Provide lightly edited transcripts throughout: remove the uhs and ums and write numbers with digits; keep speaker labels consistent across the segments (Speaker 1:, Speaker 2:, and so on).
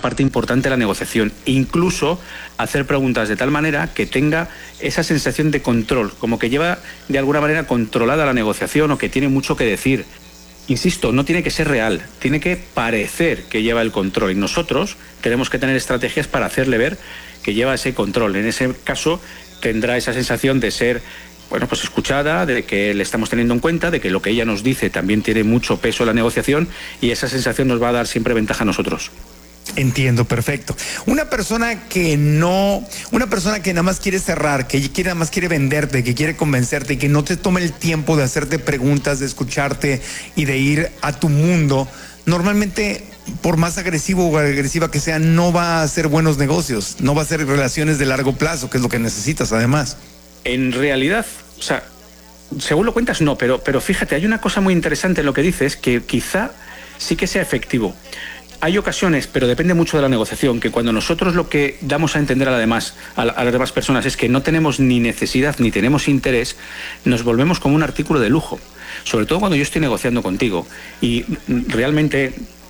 Speaker 1: parte importante de la negociación. Incluso hacer preguntas de tal manera que tenga esa sensación de control, como que lleva de alguna manera controlada la negociación o que tiene mucho que decir. Insisto, no tiene que ser real, tiene que parecer que lleva el control. Y nosotros tenemos que tener estrategias para hacerle ver que lleva ese control. En ese caso tendrá esa sensación de ser, bueno, pues escuchada, de que le estamos teniendo en cuenta, de que lo que ella nos dice también tiene mucho peso en la negociación, y esa sensación nos va a dar siempre ventaja a nosotros.
Speaker 2: Entiendo, perfecto. Una persona que nada más quiere cerrar, que nada más quiere venderte, que quiere convencerte y que no te toma el tiempo de hacerte preguntas, de escucharte y de ir a tu mundo, normalmente, por más agresivo o agresiva que sea, no va a hacer buenos negocios, no va a hacer relaciones de largo plazo, que es lo que necesitas además.
Speaker 1: En realidad, o sea, según lo cuentas, no, pero fíjate, hay una cosa muy interesante en lo que dices, que quizá sí que sea efectivo. Hay ocasiones, pero depende mucho de la negociación, que cuando nosotros lo que damos a entender a las demás personas es que no tenemos ni necesidad ni tenemos interés, nos volvemos como un artículo de lujo. Sobre todo cuando yo estoy negociando contigo y realmente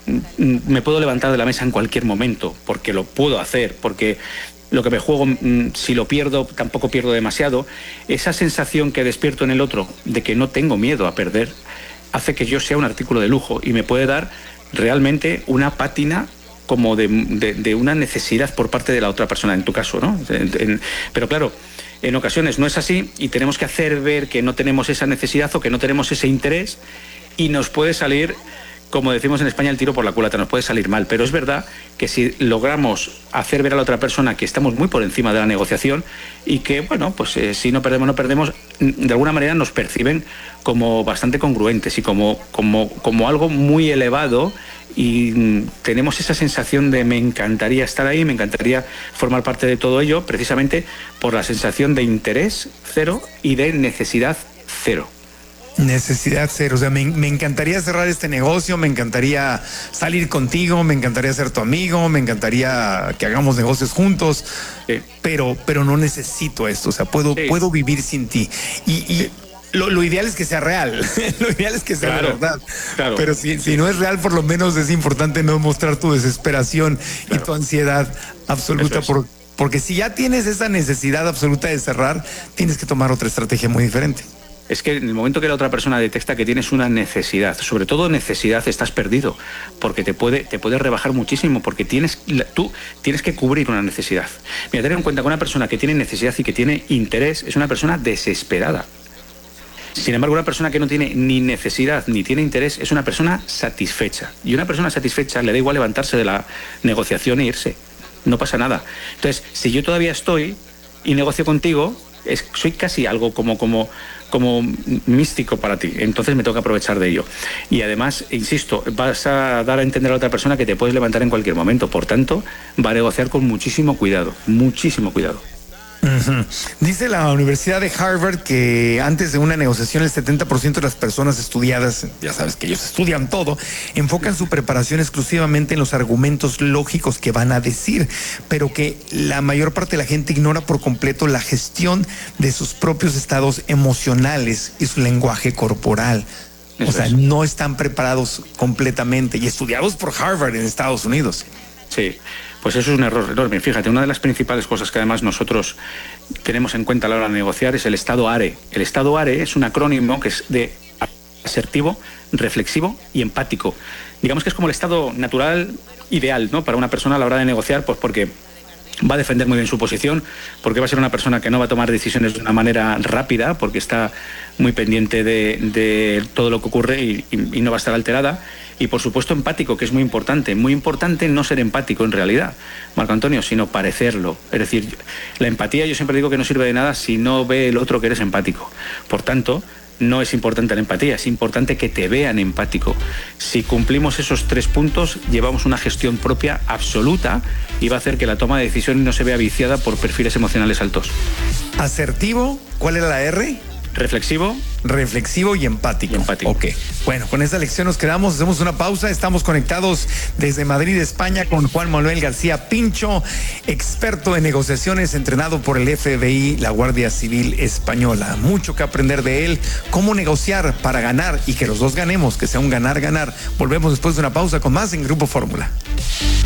Speaker 1: me puedo levantar de la mesa en cualquier momento, porque lo puedo hacer, porque lo que me juego, si lo pierdo, tampoco pierdo demasiado. Esa sensación que despierto en el otro de que no tengo miedo a perder hace que yo sea un artículo de lujo y me puede dar realmente una pátina como de una necesidad por parte de la otra persona, en tu caso, ¿no? Pero claro, en ocasiones no es así y tenemos que hacer ver que no tenemos esa necesidad o que no tenemos ese interés, y nos puede salir, como decimos en España, el tiro por la culata, nos puede salir mal. Pero es verdad que si logramos hacer ver a la otra persona que estamos muy por encima de la negociación y que, bueno, pues si no perdemos, de alguna manera nos perciben como bastante congruentes y como algo muy elevado, y tenemos esa sensación de me encantaría estar ahí, me encantaría formar parte de todo ello, precisamente por la sensación de interés cero y de necesidad cero.
Speaker 2: Necesidad cero, o sea, me encantaría cerrar este negocio, me encantaría salir contigo, me encantaría ser tu amigo, me encantaría que hagamos negocios juntos, sí. pero no necesito esto, o sea, puedo vivir sin ti. Sí. Lo ideal es que sea real, lo ideal es que sea de verdad, pero si no es real, por lo menos es importante no mostrar tu desesperación y tu ansiedad absoluta, porque si ya tienes esa necesidad absoluta de cerrar, tienes que tomar otra estrategia muy diferente.
Speaker 1: Es que en el momento que la otra persona detecta que tienes una necesidad, sobre todo necesidad, estás perdido, porque te puede rebajar muchísimo, porque tú tienes que cubrir una necesidad. Mira, tener en cuenta que una persona que tiene necesidad y que tiene interés es una persona desesperada. Sin embargo, una persona que no tiene ni necesidad ni tiene interés es una persona satisfecha. Y una persona satisfecha le da igual levantarse de la negociación e irse. No pasa nada. Entonces, si yo todavía estoy y negocio contigo, soy casi algo como místico para ti, entonces me toca aprovechar de ello. Y además, insisto, vas a dar a entender a la otra persona que te puedes levantar en cualquier momento, por tanto, va a negociar con muchísimo cuidado, muchísimo cuidado.
Speaker 2: Dice la Universidad de Harvard que antes de una negociación el 70% de las personas estudiadas, ya sabes que ellos estudian todo, enfocan su preparación exclusivamente en los argumentos lógicos que van a decir, pero que la mayor parte de la gente ignora por completo la gestión de sus propios estados emocionales y su lenguaje corporal. O sea, no están preparados completamente y estudiados por Harvard en Estados Unidos.
Speaker 1: Sí, pues eso es un error enorme. Fíjate, una de las principales cosas que además nosotros tenemos en cuenta a la hora de negociar es el estado ARE. El estado ARE es un acrónimo que es de asertivo, reflexivo y empático. Digamos que es como el estado natural ideal, ¿no?, para una persona a la hora de negociar, pues porque va a defender muy bien su posición, porque va a ser una persona que no va a tomar decisiones de una manera rápida, porque está muy pendiente de todo lo que ocurre y no va a estar alterada. Y por supuesto empático, que es muy importante no ser empático en realidad, Marco Antonio, sino parecerlo. Es decir, la empatía, yo siempre digo que no sirve de nada si no ve el otro que eres empático. Por tanto, no es importante la empatía, es importante que te vean empático. Si cumplimos esos 3 puntos, llevamos una gestión propia absoluta y va a hacer que la toma de decisiones no se vea viciada por perfiles emocionales altos.
Speaker 2: Asertivo, ¿cuál era la R?
Speaker 1: Reflexivo
Speaker 2: y empático. Ok. Bueno, con esta lección nos quedamos, hacemos una pausa. Estamos conectados desde Madrid, España, con Juan Manuel García Pincho, experto en negociaciones, entrenado por el FBI, la Guardia Civil Española. Mucho que aprender de él, cómo negociar para ganar y que los dos ganemos, que sea un ganar-ganar. Volvemos después de una pausa con más en Grupo Fórmula.